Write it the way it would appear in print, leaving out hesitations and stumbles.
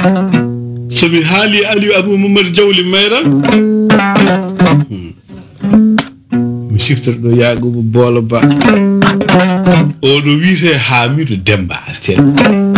so mi haali Aliou Abou Mamadou Diawli Mayral mi siftorɗo yaagumo Boolo Ba oɗo wiite Hamidou Demba Astel